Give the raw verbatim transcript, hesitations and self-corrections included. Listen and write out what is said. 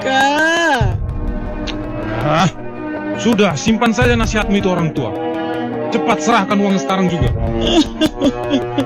Kak. Ah, sudah, simpan saja nasihatmu itu orang tua. Cepat serahkan uang sekarang juga.